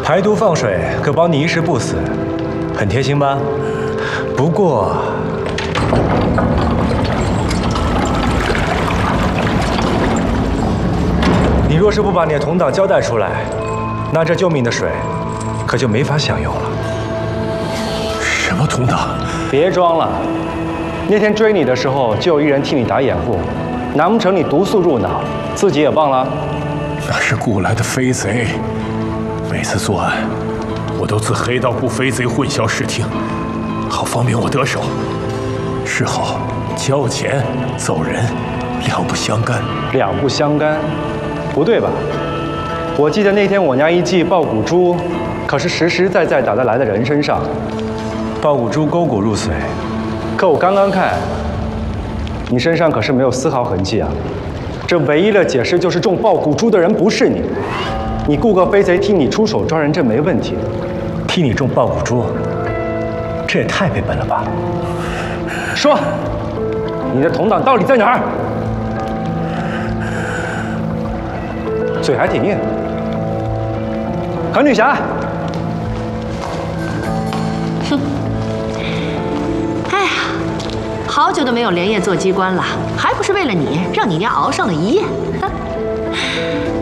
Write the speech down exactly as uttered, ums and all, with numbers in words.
排毒放水可保你一时不死，很贴心吧？不过，你若是不把你的同党交代出来，那这救命的水可就没法享用了。 什么同党？ 别装了，那天追你的时候就有一人替你打掩护，难不成你毒素入脑，自己也忘了？ 那是雇来的飞贼，每次作案，我都自黑道雇飞贼混淆视听，好方便我得手。事后交钱走人，两不相干。 两不相干？不对吧？我记得那天我家一记爆骨珠，可是实实在在打在来的人身上。爆骨珠勾骨入髓，可我刚刚看，你身上可是没有丝毫痕迹啊。这唯一的解释就是中爆骨珠的人不是你，你雇个飞贼替你出手抓人，这没问题。替你中爆骨珠，这也太没本了吧？说，你的同党到底在哪儿？嘴还挺硬。何女侠， 哼，哎呀，好久都没有连夜做机关了，还不是为了你，让你娘熬上了一夜。